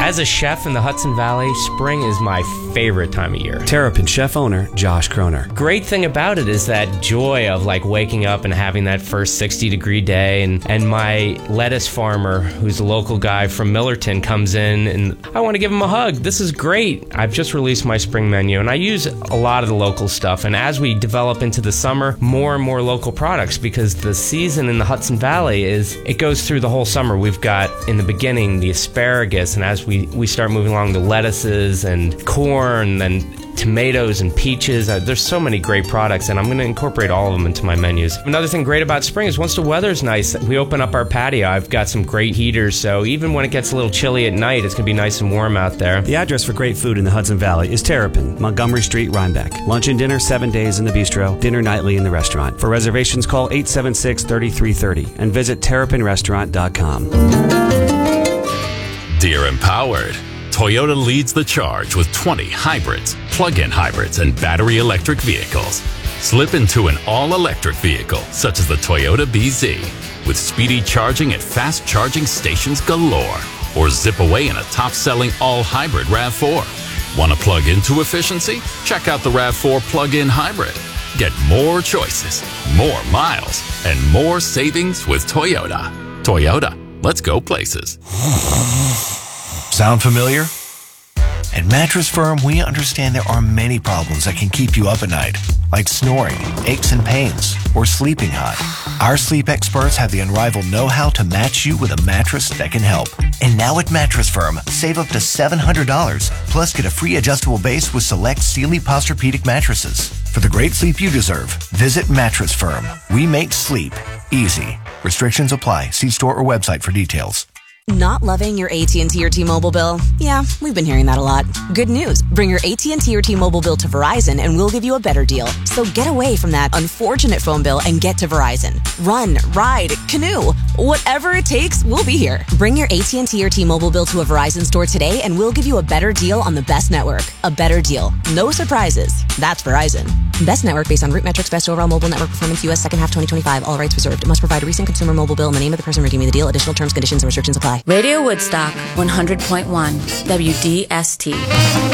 As a chef in the Hudson Valley, spring is my favorite time of year. Terrapin chef owner Josh Kroner. Great thing about it is that joy of like waking up and having that first 60-degree day, and my lettuce farmer, who's a local guy from Millerton, comes in and I want to give him a hug. This is great. I've just released my spring menu and I use a lot of the local stuff, and as we develop into the summer, more and more local products, because the season in the Hudson Valley it goes through the whole summer. We've got in the beginning the asparagus, and as we start moving along, the lettuces and corn and tomatoes and peaches. There's so many great products, and I'm going to incorporate all of them into my menus. Another thing great about spring is once the weather's nice, we open up our patio. I've got some great heaters, so even when it gets a little chilly at night, it's going to be nice and warm out there. The address for great food in the Hudson Valley is Terrapin, Montgomery Street, Rhinebeck. Lunch and dinner 7 days in the bistro, dinner nightly in the restaurant. For reservations, call 876-3330 and visit terrapinrestaurant.com. Dear Empowered, Toyota leads the charge with 20 hybrids, plug-in hybrids, and battery electric vehicles. Slip into an all-electric vehicle, such as the Toyota BZ, with speedy charging at fast charging stations galore. Or zip away in a top-selling all-hybrid RAV4. Want to plug into efficiency? Check out the RAV4 plug-in hybrid. Get more choices, more miles, and more savings with Toyota. Toyota, let's go places. Sound familiar? At Mattress Firm, we understand there are many problems that can keep you up at night, like snoring, aches and pains, or sleeping hot. Our sleep experts have the unrivaled know-how to match you with a mattress that can help. And now at Mattress Firm, save up to $700, plus get a free adjustable base with select Sealy Posturepedic mattresses. For the great sleep you deserve, visit Mattress Firm. We make sleep easy. Restrictions apply. See store or website for details. Not loving your AT&T or T-Mobile bill? Yeah, we've been hearing that a lot. Good news. Bring your AT&T or T-Mobile bill to Verizon and we'll give you a better deal. So get away from that unfortunate phone bill and get to Verizon. Run, ride, canoe. Whatever it takes, we'll be here. Bring your AT&T or T-Mobile bill to a Verizon store today and we'll give you a better deal on the best network. A better deal. No surprises. That's Verizon. Best network based on root metrics, best overall mobile network performance, U.S. second half 2025. All rights reserved. Must provide a recent consumer mobile bill and the name of the person redeeming the deal. Additional terms, conditions, and restrictions apply. Radio Woodstock 100.1 WDST.